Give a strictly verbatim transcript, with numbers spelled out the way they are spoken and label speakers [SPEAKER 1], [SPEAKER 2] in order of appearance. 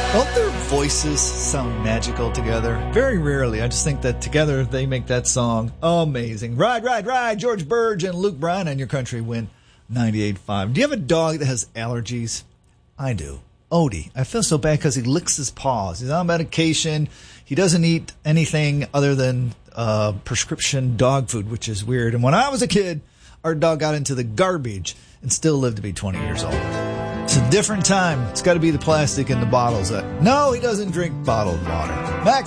[SPEAKER 1] Don't their voices sound magical together? Very rarely. I just think that together they make that song amazing. Ride, ride, ride. George Burge and Luke Bryan on Your Country Win ninety-eight point five. Do you have a dog that has allergies? I do. Odie. I feel so bad because he licks his paws. He's on medication. He doesn't eat anything other than uh, prescription dog food, which is weird. And when I was a kid, our dog got into the garbage and still lived to be twenty years old. It's a different time. It's got to be the plastic in the bottles. That, no, he doesn't drink bottled water. Max